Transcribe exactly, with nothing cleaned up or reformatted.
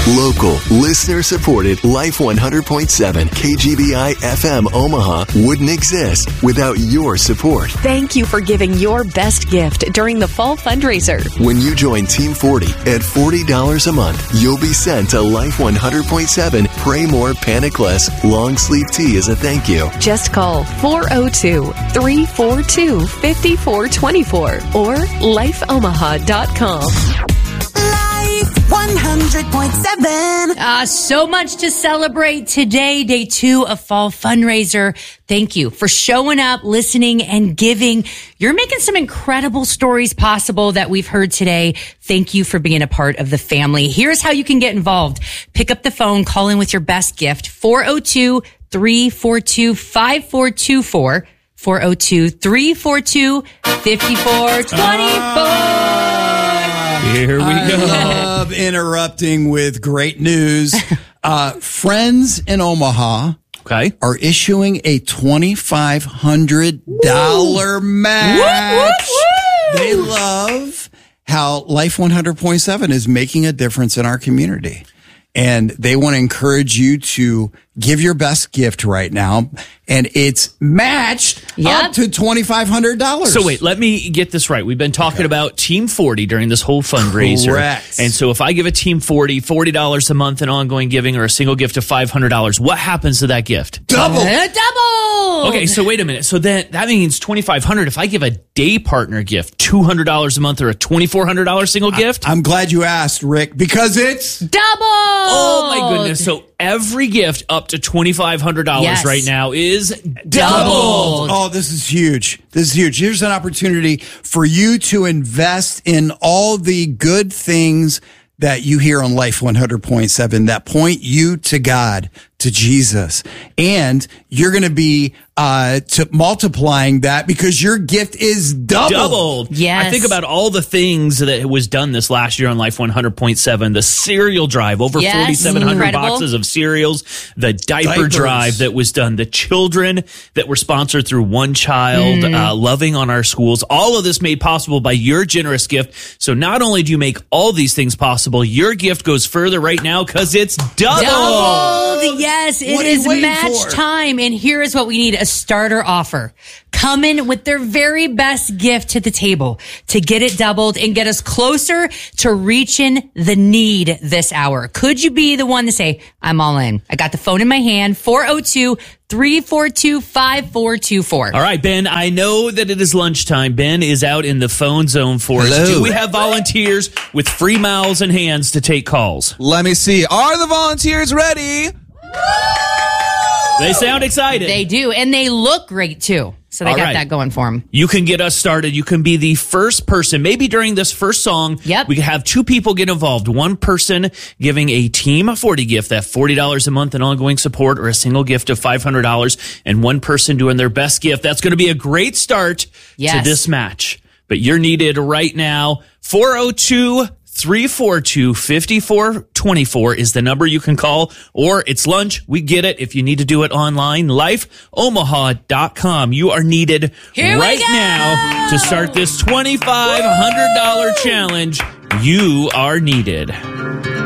Local, listener-supported Life one hundred point seven K G B I F M Omaha wouldn't exist without your support. Thank you for giving your best gift during the fall fundraiser. When you join Team forty at forty dollars a month, you'll be sent a Life one hundred point seven Pray More, Panic Less long sleeve tee as a thank you. Just call four oh two, three four two, five four two four or life omaha dot com. Life one hundred point seven. Uh, so much to celebrate today, day two of Fall Fundraiser. Thank you for showing up, listening, and giving. You're making some incredible stories possible that we've heard today. Thank you for being a part of the family. Here's how you can get involved. Pick up the phone, call in with your best gift, four oh two, three four two, five four two four, four oh two, three four two, five four two four. Here we I go. love interrupting with great news. Uh, Friends in Omaha Okay. are issuing a twenty-five hundred dollars match. They love how Life one hundred point seven is making a difference in our community. And they want to encourage you to give your best gift right now. And it's matched Yep. up to twenty-five hundred dollars. So wait, let me get this right. We've been talking about Team forty during this whole fundraiser. Correct. And so if I give a Team forty forty dollars a month in ongoing giving or a single gift of five hundred dollars, what happens to that gift? Double. Uh, double. Okay, so wait a minute. So then that means twenty-five hundred dollars. If I give a day partner gift, two hundred dollars a month or a twenty-four hundred dollars single gift? I'm glad you asked, Rick, because it's Double. Oh my goodness. So every gift up to twenty-five hundred dollars Yes. right now is Doubled. doubled. Oh, this is huge. This is huge. Here's an opportunity for you to invest in all the good things that you hear on Life one hundred point seven that point you to God, to Jesus. And you're going to be uh, to multiplying that because your gift is doubled. Doubled. Yes. I think about all the things that was done this last year on Life one hundred point seven. The cereal drive, over Yes, forty-seven hundred incredible. boxes of cereals. The diaper Diapers. drive that was done. The children that were sponsored through One Child, Mm. uh, Loving on Our Schools. All of this made possible by your generous gift. So not only do you make all these things possible, your gift goes further right now because it's double. Doubled. Yes, it What are you is waiting match for? time. And here is what we need, a starter offer. Come in with their very best gift to the table to get it doubled and get us closer to reaching the need this hour. Could you be the one to say, I'm all in? I got the phone in my hand, four oh two, three four two, five four two four. All right, Ben, I know that it is lunchtime. Ben is out in the phone zone for us. Hello. Do we have volunteers with free mouths and hands to take calls? Let me see. Are the volunteers ready? They sound excited. They do. And they look great too. So they All got right. that going for them. You can get us started. You can be the first person. Maybe during this first song, Yep. we could have two people get involved. One person giving a Team forty gift, that forty dollars a month in ongoing support, or a single gift of five hundred dollars, and one person doing their best gift. That's going to be a great start Yes. to this match. But you're needed right now. four oh two, three four two, five four two four is the number you can call, or it's lunch. We get it. If you need to do it online, life omaha dot com. You are needed Here we right go! now to start this twenty-five hundred dollars challenge. You are needed.